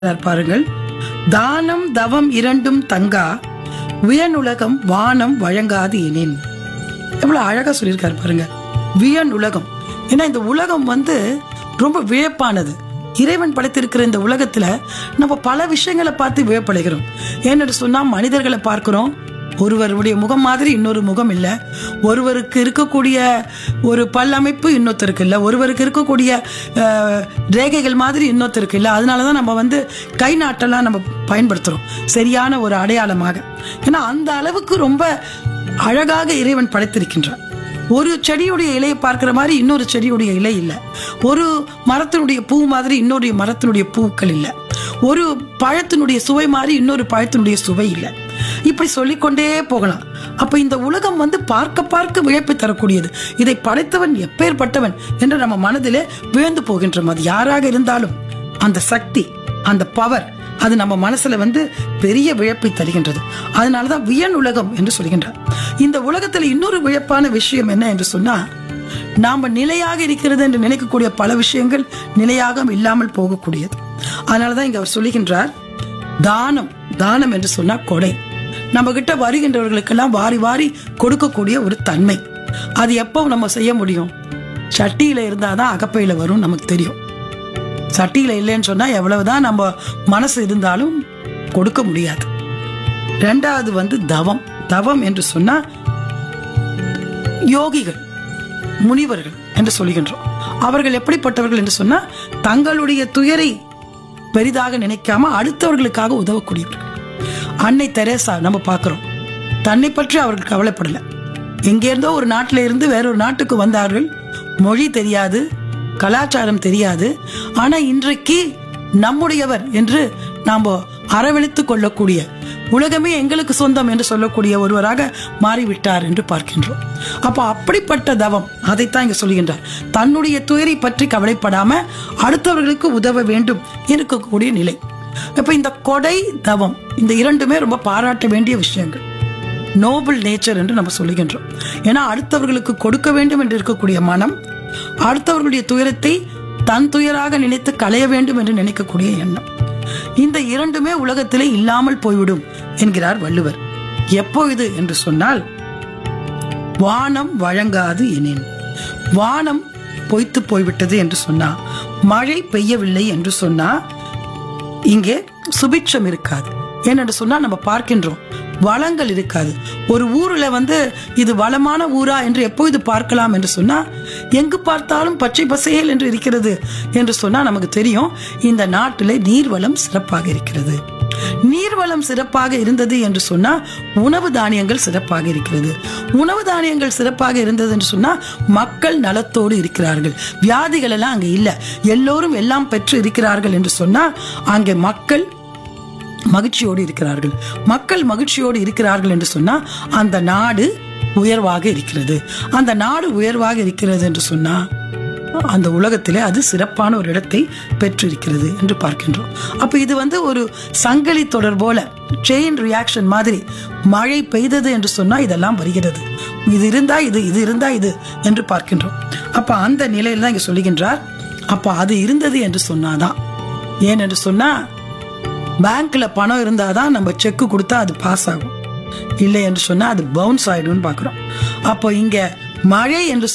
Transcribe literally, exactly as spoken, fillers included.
பாருங்கள். தானம் தவம் இரண்டும் தங்கா வியனுலகம் வானம் வழங்காது எனின். எவ்வளவு அழகா சொல்லியிருக்காரு பாருங்க. வியன் உலகம். ஏன்னா இந்த உலகம் வந்து ரொம்ப வியப்பானது. இறைவன் படைத்திருக்கிற இந்த உலகத்துல நம்ம பல விஷயங்களை பார்த்து வியப்படைகிறோம். ஏன்னு சொன்னா மனிதர்களை பார்க்கிறோம். ஒருவருடைய முகம் மாதிரி இன்னொரு முகம் இல்லை. ஒருவருக்கு இருக்கக்கூடிய ஒரு பல்லமைப்பு இன்னொருத்தருக்கு இல்லை. ஒருவருக்கு இருக்கக்கூடிய ரேகைகள் மாதிரி இன்னொருத்தருக்கு இல்லை. அதனாலதான் நம்ம வந்து கை நாட்டெல்லாம் நம்ம பயன்படுத்துறோம் சரியான ஒரு அடையாளமாக. ஏன்னா அந்த அளவுக்கு ரொம்ப அழகாக இறைவன் படைத்திருக்கின்றான். ஒரு செடியுடைய இலையை பார்க்கிற மாதிரி இன்னொரு செடியுடைய இலை இல்லை. ஒரு மரத்தினுடைய பூ மாதிரி இன்னொரு மரத்தினுடைய பூக்கள் இல்லை. ஒரு பழத்தினுடைய சுவை மாதிரி இன்னொரு பழத்தினுடைய சுவை இல்லை. இப்படி சொல்லிக்கொண்டே போகலாம். அப்ப இந்த உலகம் வந்து பார்க்க பார்க்க வியப்பை தரக்கூடியது. இதை படைத்தவன் எப்பேற்பட்டவன் என்று நம்ம மனதிலே வியந்து போகின்றோம். அது யாராக இருந்தாலும் அந்த சக்தி, அந்த பவர், அது நம்ம மனசுல வந்து பெரிய வியப்பை தருகின்றது. அதனாலதான் வியன் உலகம் என்று சொல்கின்றார். இந்த உலகத்துல இன்னொரு வியப்பான விஷயம் என்ன என்று சொன்னா, நாம நிலையாக இருக்கிறது என்று நினைக்கக்கூடிய பல விஷயங்கள் நிலையாக இல்லாமல் போகக்கூடியது. அதனாலதான் இங்க அவர் சொல்லுகின்றார், தானம். தானம் என்று சொன்னா கொடை. நம்ம கிட்ட வருகின்றவர்களுக்கெல்லாம் வாரி வாரி கொடுக்கக்கூடிய ஒரு தன்மை. அது எப்போ நம்ம செய்ய முடியும்? சட்டியில இருந்தாதான் அகப்பையில வரும். நமக்கு தெரியும். சட்டியில இல்லைன்னு சொன்னா எவ்வளவுதான் நம்ம மனசு இருந்தாலும் கொடுக்க முடியாது. ரெண்டாவது வந்து தவம். தவம் என்று சொன்னா யோகிகள், முனிவர்கள் என்று சொல்லுகின்றோம். அவர்கள் எப்படிப்பட்டவர்கள் என்று சொன்னா, தங்களுடைய துயரை பெரிதாக நினைக்காம அடுத்தவர்களுக்காக உதவக்கூடியவர்கள். அன்னை தெரேசா நம்ம பார்க்கிறோம். தன்னை பற்றி அவர்கள் கவலைப்படல. எங்கேருந்தோ ஒரு நாட்டில இருந்து வேறொரு நாட்டுக்கு வந்தார்கள். மொழி தெரியாது, கலாச்சாரம் தெரியாது. ஆனா இன்றைக்கு நம்முடையவர் என்று நாம் அரவணைத்துக் கொள்ளக்கூடிய, உலகமே எங்களுக்கு சொந்தம் என்று சொல்லக்கூடிய ஒருவராக மாறிவிட்டார் என்று பார்க்கின்றோம். அப்ப அப்படிப்பட்ட தவம், அதைத்தான் இங்க சொல்கின்றார். தன்னுடைய துயரை பற்றி கவலைப்படாம அடுத்தவர்களுக்கு உதவ வேண்டும் இருக்கக்கூடிய நிலை. இப்ப இந்த கொடை, தவம், இந்த இரண்டுமே ரொம்ப பாராட்ட வேண்டிய விஷயங்கள். நோபல் நேச்சர் என்று நம்ம சொல்லுகின்றோம். ஏன்னா அடுத்தவர்களுக்கு கொடுக்க வேண்டும் என்று இருக்கக்கூடிய மனம், அடுத்தவர்களுடைய துயரத்தை தன் துயராக நினைத்து களைய வேண்டும் என்று நினைக்கக்கூடிய எண்ணம், இந்த இரண்டுமே உலகத்திலே இல்லாமல் போய்விடும் என்கிறார் வள்ளுவர். எப்பொழுது என்று சொன்னால், வானம் வழங்காது எனின். வானம் பொய்த்து போய்விட்டது என்று சொன்னா, மழை பெய்யவில்லை என்று சொன்னா இங்கே சுபிட்சம் இருக்காது. ஏனென்று சொன்னா நம்ம பார்க்கின்றோம், வளங்கள் இருக்காது. ஒரு ஊர்ல வந்து இது வளமான ஊரா என்று எப்பொழுது பார்க்கலாம் என்று சொன்னா, எங்கு பார்த்தாலும் பச்சை பசையல் என்று இருக்கிறது என்று சொன்னா நமக்கு தெரியும் இந்த நாட்டிலே நீர்வளம் சிறப்பாக இருக்கிறது. நீர்வளம் சிறப்பாக இருந்தது என்று சொன்னா உணவு தானியங்கள் சிறப்பாக இருக்கிறது. உணவு தானியங்கள் சிறப்பாக இருந்தது என்று சொன்னா மக்கள் நலத்தோடு இருக்கிறார்கள். வியாதிகள் எல்லாம் அங்க இல்ல. எல்லோரும் எல்லாம் பெற்று இருக்கிறார்கள் என்று சொன்னா அங்கே மக்கள் மகிழ்ச்சியோடு இருக்கிறார்கள். மக்கள் மகிழ்ச்சியோடு இருக்கிறார்கள் என்று சொன்னா அந்த நாடு உயர்வாக இருக்கிறது. அந்த நாடு உயர்வாக இருக்கிறது என்று சொன்னா அந்த உலகத்திலே அது சிறப்பான ஒரு இடத்தை பெற்றிருக்கிறது என்று பார்க்கின்றோம். அப்ப இது வந்து ஒரு சங்கிலி தொடர் போல, செயின் ரியாக்ஷன் மாதிரி. மழை பெய்தது என்று சொன்னா இதெல்லாம் வருகிறது. இது இருந்தா இது, இது இருந்தா இது என்று பார்க்கின்றோம். அப்ப அந்த நிலையில தான் இங்க சொல்லுகின்றார். அப்ப அது இருந்தது என்று சொன்னாதான். ஏன் என்று சொன்னா, பேங்க்ல பணம் இருந்தாதான் நம்ம செக் கொடுத்தா அது பாஸ் ஆகும். இல்லை என்று சொன்னா அது பவுன்ஸ் ஆயிடும் பார்க்கிறோம். அப்போ இங்க மழை என்று